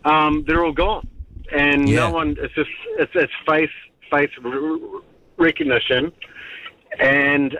they're all gone, and no one. It's face recognition, and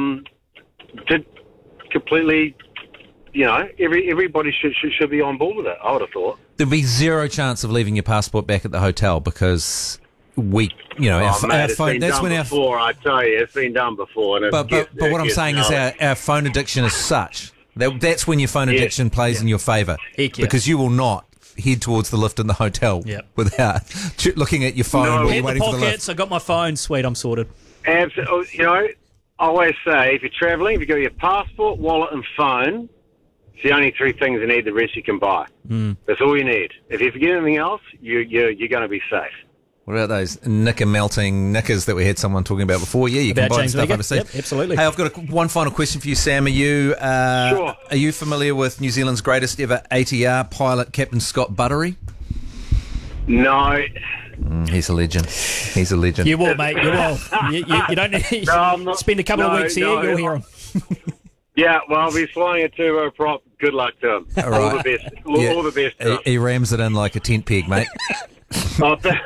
completely. Everybody should be on board with it. I would have thought there'd be zero chance of leaving your passport back at the hotel because our phone. That's when our. Before I tell you, it's been done before. And but what I'm saying is our phone addiction is such that's when your phone addiction plays in your favour because you will not head towards the lift in the hotel without looking at your phone while you're waiting for the lift. I got my phone. Sweet, I'm sorted. Absolutely. I always say if you're travelling, if you've got your passport, wallet, and phone. It's the only three things you need. The rest you can buy. That's all you need. If you forget anything else, you're going to be safe. What about those melting knickers that we had someone talking about before? Yeah, you can buy the stuff overseas. Yep, absolutely. Hey, I've got one final question for you, Sam. Are you Sure. Are you familiar with New Zealand's greatest ever ATR pilot, Captain Scott Buttery? No. He's a legend. He's a legend. You will, mate. You will. You don't need to spend a couple of weeks here. You'll hear him. Yeah, well, I'll be flying a turbo prop. Good luck to him. All right. All the best. All the best to him. He rams it in like a tent peg, mate. Harder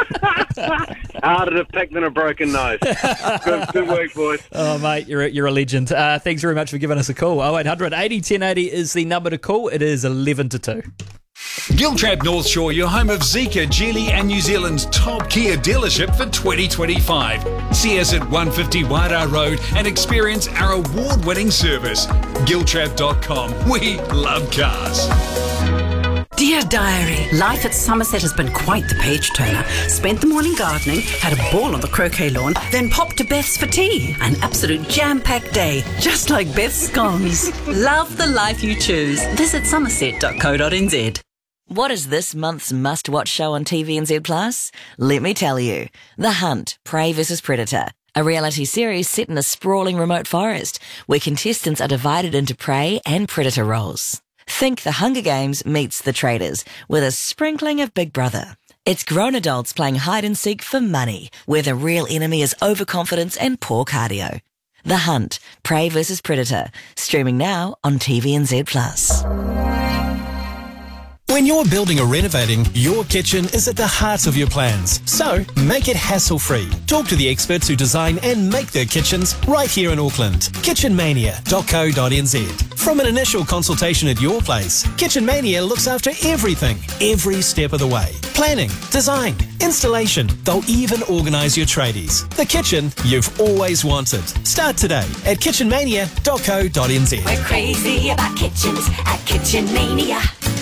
to pick than a broken nose. Good work, boys. Oh, mate, you're a legend. Thanks very much for giving us a call. 0800 80 1080 is the number to call. It is 11 to 2. Giltrap North Shore, your home of Zeekr, Geely and New Zealand's top Kia dealership for 2025. See us at 150 Wairau Road and experience our award-winning service. Giltrap.com. We love cars. Dear Diary, life at Somerset has been quite the page-turner. Spent the morning gardening, had a ball on the croquet lawn, then popped to Beth's for tea. An absolute jam-packed day, just like Beth's scones. Love the life you choose. Visit somerset.co.nz. What is this month's must-watch show on TVNZ Plus? Let me tell you. The Hunt, Prey vs. Predator. A reality series set in a sprawling remote forest where contestants are divided into prey and predator roles. Think The Hunger Games meets The Traders with a sprinkling of Big Brother. It's grown adults playing hide and seek for money, where the real enemy is overconfidence and poor cardio. The Hunt, Prey vs. Predator, streaming now on TVNZ Plus. When you're building or renovating, your kitchen is at the heart of your plans. So, make it hassle-free. Talk to the experts who design and make their kitchens right here in Auckland. Kitchenmania.co.nz. From an initial consultation at your place, Kitchen Mania looks after everything, every step of the way. Planning, design, installation, they'll even organise your tradies. The kitchen you've always wanted. Start today at kitchenmania.co.nz. We're crazy about kitchens at Kitchen Mania.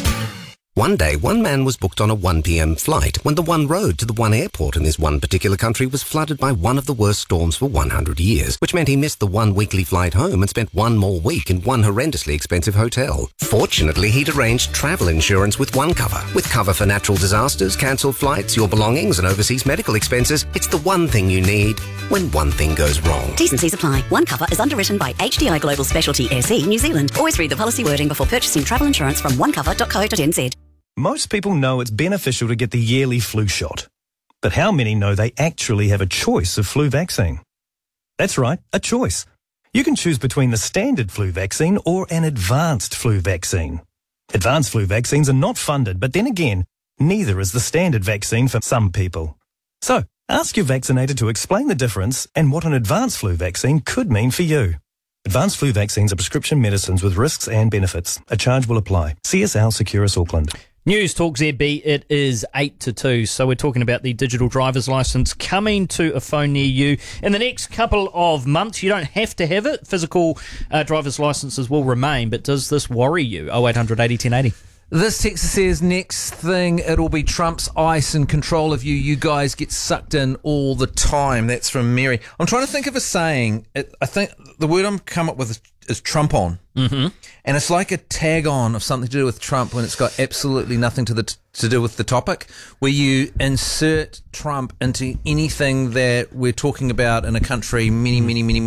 One day, one man was booked on a 1 p.m. flight when the one road to the one airport in this one particular country was flooded by one of the worst storms for 100 years, which meant he missed the one weekly flight home and spent one more week in one horrendously expensive hotel. Fortunately, he'd arranged travel insurance with OneCover. With cover for natural disasters, cancelled flights, your belongings and overseas medical expenses, it's the one thing you need when one thing goes wrong. T's and C's apply. OneCover is underwritten by HDI Global Specialty SE New Zealand. Always read the policy wording before purchasing travel insurance from onecover.co.nz. Most people know it's beneficial to get the yearly flu shot. But how many know they actually have a choice of flu vaccine? That's right, a choice. You can choose between the standard flu vaccine or an advanced flu vaccine. Advanced flu vaccines are not funded, but then again, neither is the standard vaccine for some people. So, ask your vaccinator to explain the difference and what an advanced flu vaccine could mean for you. Advanced flu vaccines are prescription medicines with risks and benefits. A charge will apply. CSL Securus Auckland. News Talk ZB, it is 8 to 2, so we're talking about the digital driver's licence coming to a phone near you in the next couple of months. You don't have to have it. Physical driver's licences will remain, but does this worry you? 0800 80 1080. This text says, next thing, it'll be Trump's ice and control of you. You guys get sucked in all the time. That's from Mary. I'm trying to think of a saying. I think the word I'm come up with is Trump-on. Mm-hmm. And it's like a tag-on of something to do with Trump when it's got absolutely nothing to do with the topic, where you insert Trump into anything that we're talking about in a country many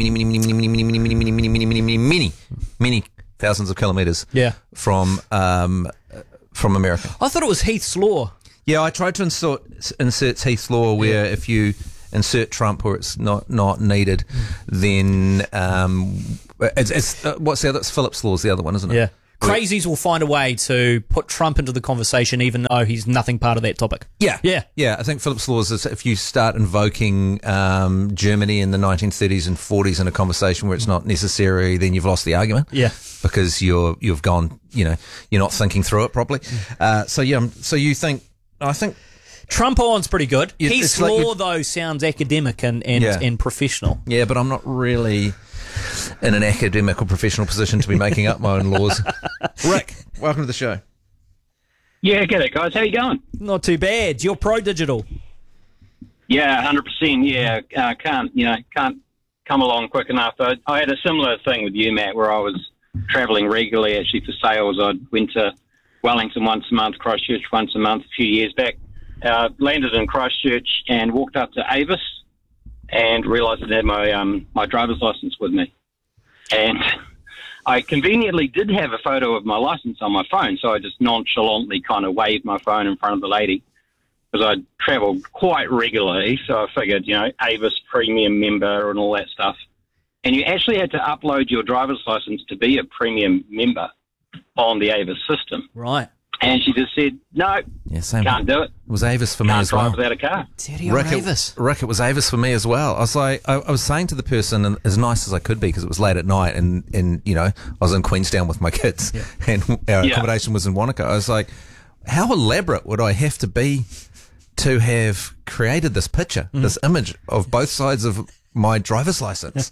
thousands of kilometres from America. I thought it was Heath's Law. Yeah, I tried to insert Heath's Law where if you insert Trump where it's not needed, then it's what's the other? It's Philip's Law is the other one, isn't it? Yeah. Crazies will find a way to put Trump into the conversation, even though he's nothing part of that topic. Yeah. Yeah. I think Philip's Law is if you start invoking Germany in the 1930s and 40s in a conversation where it's not necessary, then you've lost the argument. Yeah. Because you've gone, you're not thinking through it properly. So you think, I think Trump on's pretty good. Peace like law, though, sounds academic and professional. Yeah, but I'm not really in an academic or professional position to be making up my own laws. Rick, welcome to the show. Yeah, g'day guys. How you going? Not too bad. You're pro-digital. Yeah, 100%. Yeah, can't come along quick enough. I had a similar thing with you, Matt, where I was travelling regularly actually for sales. I went to Wellington once a month, Christchurch once a month a few years back. Landed in Christchurch and walked up to Avis and realised I had my driver's licence with me. And I conveniently did have a photo of my licence on my phone, so I just nonchalantly kind of waved my phone in front of the lady because I travelled quite regularly, so I figured, Avis premium member and all that stuff. And you actually had to upload your driver's licence to be a premium member on the Avis system. Right. And she just said, no, can't do it. It was Avis for me as well. Can't drive without a car. Rick, it was Avis for me as well. I was like, I was saying to the person, and as nice as I could be, because it was late at night, and I was in Queenstown with my kids, and our accommodation was in Wanaka. I was like, how elaborate would I have to be to have created this picture, this image of both sides of my driver's license?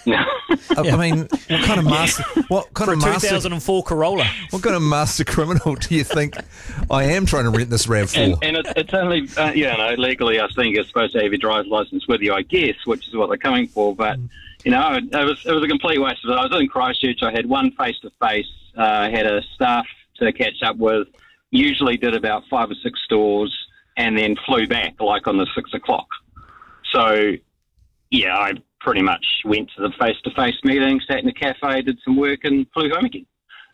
I mean, what kind of master? What kind of master? 2004 Corolla. What kind of master criminal do you think I am trying to rent this RAV4? And it's only, legally, I think you're supposed to have your driver's license with you, I guess, which is what they're coming for. But it was a complete waste of it. I was in Christchurch. I had one face to face. Had a staff to catch up with. Usually did about 5 or 6 stores, and then flew back like on the 6 o'clock. So, yeah, I pretty much went to the face-to-face meeting, sat in a cafe, did some work, and flew home again.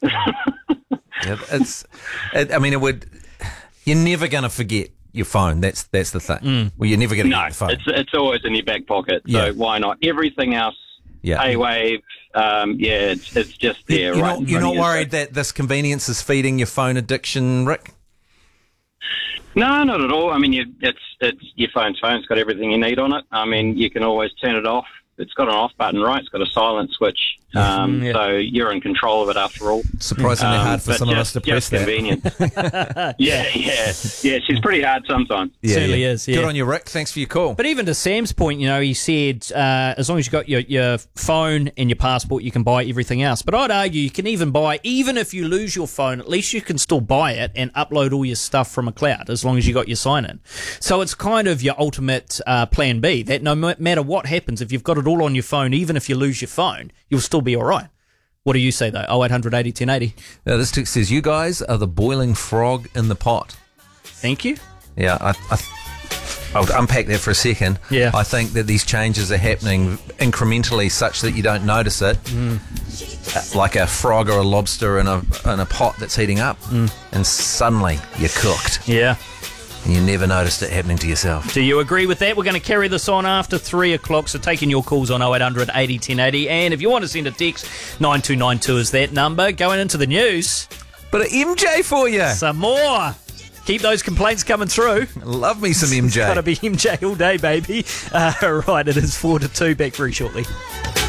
You're never going to forget your phone. That's the thing. Well, you're never going to get the phone. It's always in your back pocket. So why not? Everything else, PayWave, it's just there. You're not worried that this convenience is feeding your phone addiction, Rick? No, not at all. I mean, it's your phone's got everything you need on it. I mean, you can always turn it off. It's got an off button, right? It's got a silent switch. So you're in control of it after all. Surprisingly hard for some of us to press that. Convenient. Yeah, she's pretty hard sometimes. Certainly is, yeah. Good on you, Rick. Thanks for your call. But even to Sam's point, he said as long as you've got your phone and your passport, you can buy everything else. But I'd argue you can even buy, even if you lose your phone, at least you can still buy it and upload all your stuff from a cloud as long as you got your sign-in. So it's kind of your ultimate plan B, that no matter what happens, if you've got it all on your phone, even if you lose your phone, you'll still be all right. What do you say, though? 0800 80 1080. Now, this text says, you guys are the boiling frog in the pot. Thank you. Yeah, I'll unpack that for a second. Yeah. I think that these changes are happening incrementally such that you don't notice it. Like a frog or a lobster in a pot that's heating up. And suddenly you're cooked. Yeah. And you never noticed it happening to yourself. Do you agree with that? We're going to carry this on after 3 o'clock, so taking your calls on 0800 80 1080. And if you want to send a text, 9292 is that number. Going into the news. But an MJ for you. Some more. Keep those complaints coming through. Love me some MJ. It's got to be MJ all day, baby. Right, it is 4 to 2. Back very shortly.